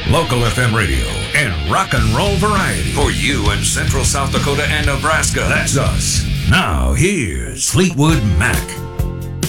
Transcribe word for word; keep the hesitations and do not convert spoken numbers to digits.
Local F M radio and rock and roll variety. For you in Central South Dakota and Nebraska. That's us. Now, here's Fleetwood Mac.